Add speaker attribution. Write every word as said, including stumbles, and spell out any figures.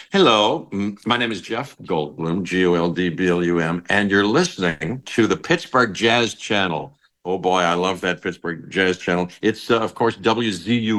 Speaker 1: Hello, mm, my name is Jeff Goldblum, G O L D B L U M, and you're listening to the Pittsburgh Jazz Channel. Oh boy, I love that Pittsburgh Jazz Channel. It's, uh, of course, W Z U